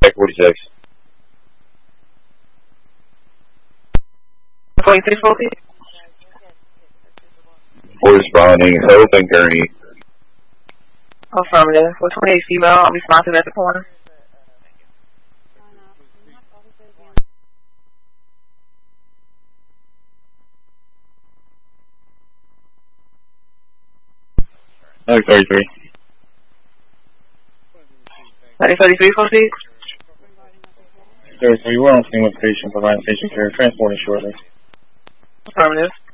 46. 4646. We're responding. Hope and Gurney. Affirmative. 428 female. I'll be responsive at the corner. Another 33. 33, proceed. 33, we're on scene with patient, providing patient care, transporting shortly. Affirmative.